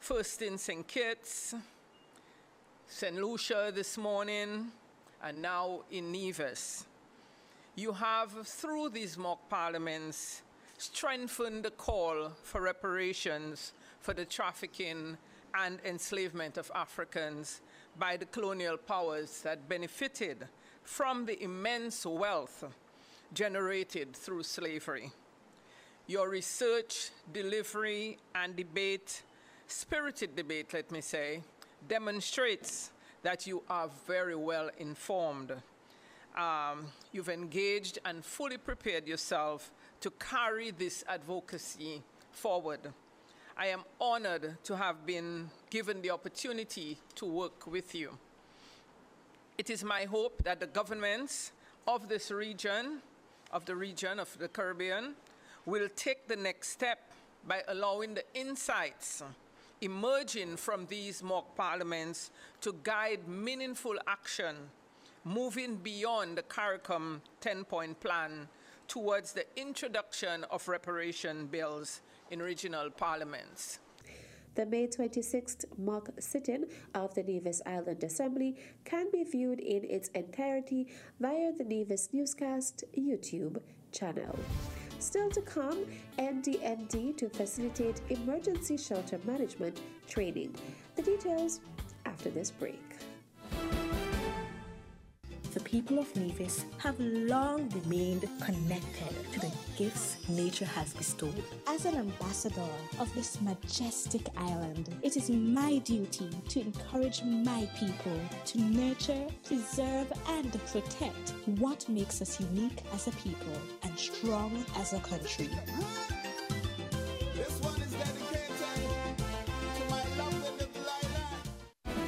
first in St. Kitts, St. Lucia this morning, and now in Nevis. You have, through these mock parliaments, strengthened the call for reparations for the trafficking and enslavement of Africans by the colonial powers that benefited from the immense wealth generated through slavery. Your research, delivery, and debate, spirited debate, let me say, demonstrates that you are very well informed. You've engaged and fully prepared yourself to carry this advocacy forward. I am honored to have been given the opportunity to work with you. It is my hope that the governments of this region, of the Caribbean, will take the next step by allowing the insights emerging from these mock parliaments to guide meaningful action, moving beyond the CARICOM 10-point plan towards the introduction of reparation bills in regional parliaments. The May 26th mock sit-in of the Nevis Island Assembly can be viewed in its entirety via the Nevis Newscast YouTube channel. Still to come, NDMD to facilitate emergency shelter management training. The details after this break. The people of Nevis have long remained connected to the gifts nature has bestowed. As an ambassador of this majestic island, it is my duty to encourage my people to nurture, preserve, and protect what makes us unique as a people and strong as a country. This one is dedicated to my lovely little island.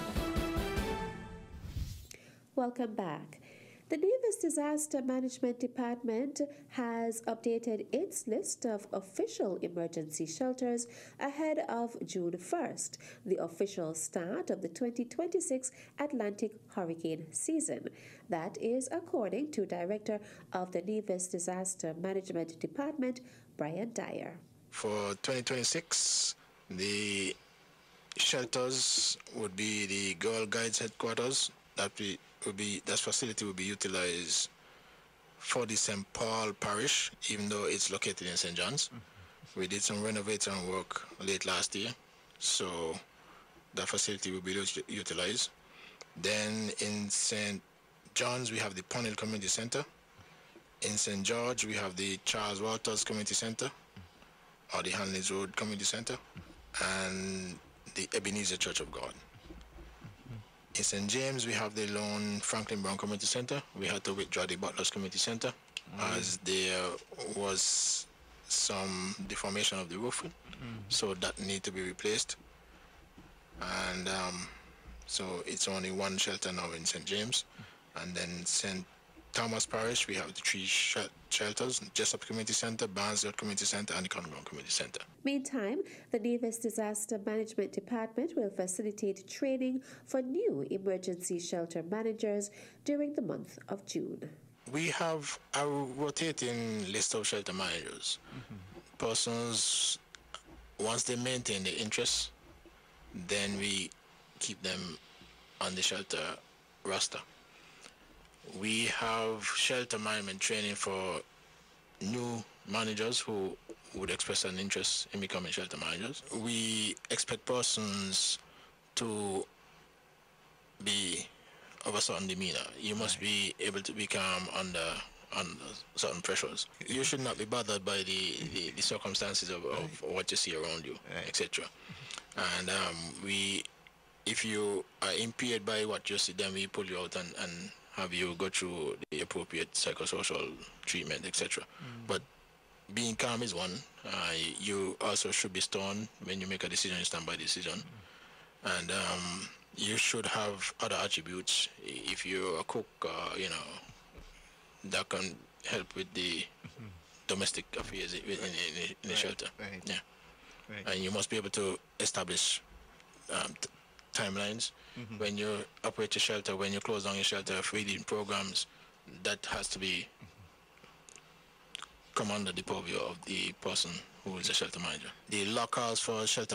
Welcome back. The Nevis Disaster Management Department has updated its list of official emergency shelters ahead of June 1st, the official start of the 2026 Atlantic hurricane season. That is according to Director of the Nevis Disaster Management Department, Brian Dyer. For 2026, the shelters would be the Girl Guides headquarters. That facility will be utilized for the St. Paul Parish, even though it's located in St. John's. We did some renovation work late last year, so that facility will be utilized. Then in St. John's, we have the Pond Hill Community Center. In St. George, we have the Charles Walters Community Center, or the Hanleys Road Community Center, and the Ebenezer Church of God. In St. James, we have the lone Franklin Brown Community Center. We had to withdraw the Butlers Community Center as there was some deformation of the roof, so that need to be replaced. And so it's only one shelter now in St. James. And then St. Thomas Parish, we have the three shelters: Jessup Community Center, Barnesdale Community Center, and the Conground Community Center. Meantime, the Nevis Disaster Management Department will facilitate training for new emergency shelter managers during the month of June. We have a rotating list of shelter managers. Persons, once they maintain their interests, then we keep them on the shelter roster. We have shelter management training for new managers who would express an interest in becoming shelter managers. We expect persons to be of a certain demeanor. You must be able to be calm under certain pressures. You should not be bothered by the circumstances of what you see around you, etc. And if you are impaired by what you see, then we pull you out and have you go through the appropriate psychosocial treatment, etc. But being calm is one. You also should be stern. When you make a decision, you stand by the decision. And you should have other attributes. If you're a cook, that can help with the domestic affairs in the shelter. Right. Yeah. Right. And you must be able to establish timelines. When you operate your shelter, when you close down your shelter, feeding programs, that has to be come under the purview of the person who is a shelter manager. The locales for shelter